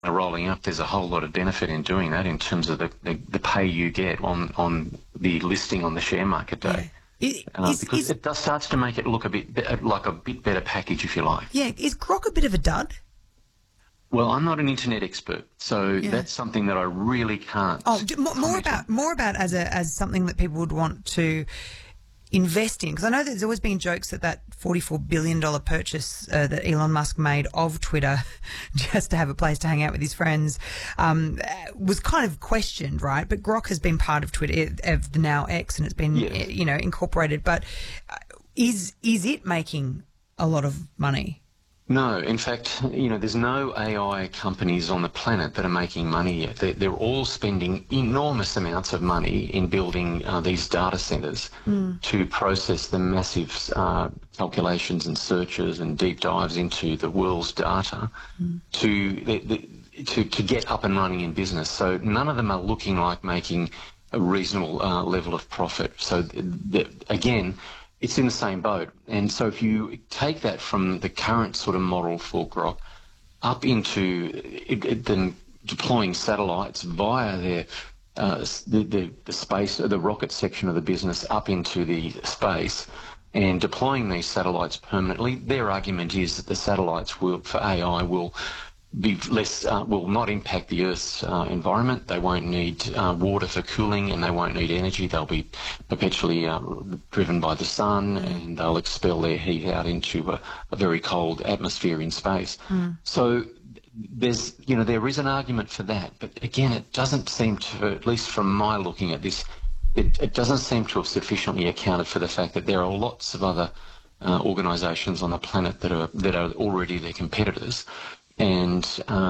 rolling up, there's a whole lot of benefit in doing that in terms of the pay you get on the listing on the share market day. Yeah. Because it does starts to make it look a bit like a bit better package, if you like. Yeah, is Grok a bit of a dud? Well, I'm not an internet expert, so that's something that I really can't. Oh, more about as something that people would want to invest in, because I know there's always been jokes that $44 billion purchase that Elon Musk made of Twitter just to have a place to hang out with his friends was kind of questioned, right? But Grok has been part of Twitter, of the now X, and it's been incorporated. But is it making a lot of money? No, in fact, there's no AI companies on the planet that are making money yet. They're all spending enormous amounts of money in building these data centers to process the massive calculations and searches and deep dives into the world's data to get up and running in business. So none of them are looking like making a reasonable level of profit. So again, it's in the same boat. And so if you take that from the current sort of model for Grok up into them deploying satellites via the space, the rocket section of the business up into the space and deploying these satellites permanently, their argument is that the satellites for AI will be less, will not impact the Earth's environment. They won't need water for cooling, and they won't need energy. They'll be perpetually driven by the sun, and they'll expel their heat out into a very cold atmosphere in space. So there's, there is an argument for that, but again, it doesn't seem to, at least from my looking at this, it doesn't seem to have sufficiently accounted for the fact that there are lots of other organisations on the planet that are already their competitors. And,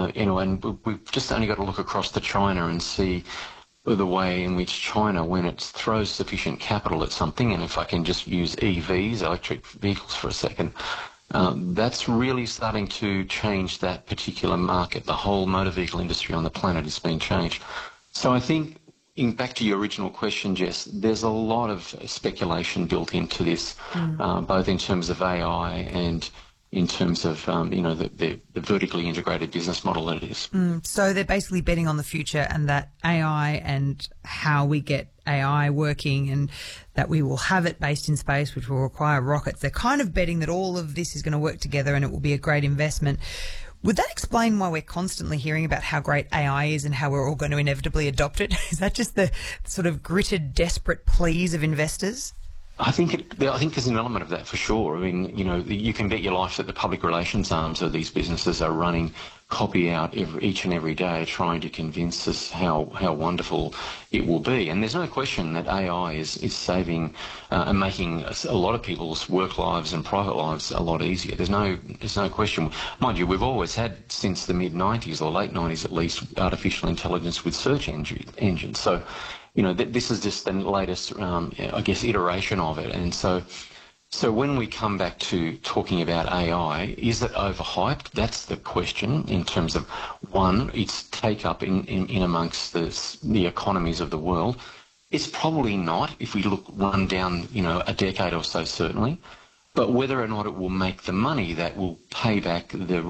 and we've just only got to look across to China and see the way in which China, when it throws sufficient capital at something, and if I can just use EVs, electric vehicles for a second, that's really starting to change that particular market. The whole motor vehicle industry on the planet is being changed. So I think, back to your original question, Jess, there's a lot of speculation built into this, both in terms of AI and in terms of, the vertically integrated business model that it is. So they're basically betting on the future and that AI and how we get AI working and that we will have it based in space, which will require rockets. They're kind of betting that all of this is going to work together and it will be a great investment. Would that explain why we're constantly hearing about how great AI is and how we're all going to inevitably adopt it? Is that just the sort of gritted, desperate pleas of investors? I think there's an element of that for sure. I mean, you can bet your life that the public relations arms of these businesses are running copy out each and every day trying to convince us how wonderful it will be. And there's no question that AI is saving and making a lot of people's work lives and private lives a lot easier. There's no question. Mind you, we've always had, since the mid-90s or late 90s at least, artificial intelligence with search engines. So, this is just the latest, iteration of it. And so when we come back to talking about AI, is it overhyped? That's the question in terms of, one, its take-up in amongst the economies of the world. It's probably not, if we run down, a decade or so, certainly. But whether or not it will make the money that will pay back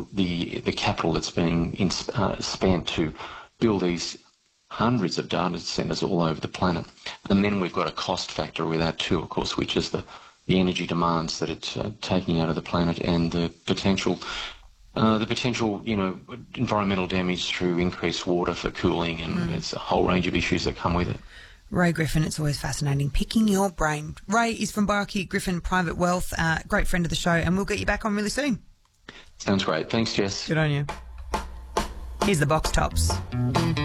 the capital that's being spent to build these hundreds of data centers all over the planet. And then we've got a cost factor with that too, of course, which is the energy demands that it's taking out of the planet and the potential, environmental damage through increased water for cooling, and there's a whole range of issues that come with it. Ray Griffin, it's always fascinating picking your brain. Ray is from Bioarchy Griffin Private Wealth, great friend of the show, and we'll get you back on really soon. Sounds great. Thanks, Jess. Good on you. Here's the Box Tops.